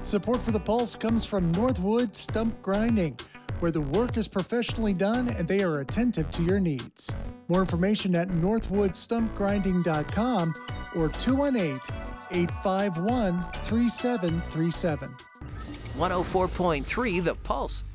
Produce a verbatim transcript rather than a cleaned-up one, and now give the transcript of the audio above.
Support for the Pulse comes from Northwood Stump Grinding, where the work is professionally done and they are attentive to your needs. More information at northwood stump grinding dot com or two one eight, eight five one, three seven three seven. one oh four point three The Pulse.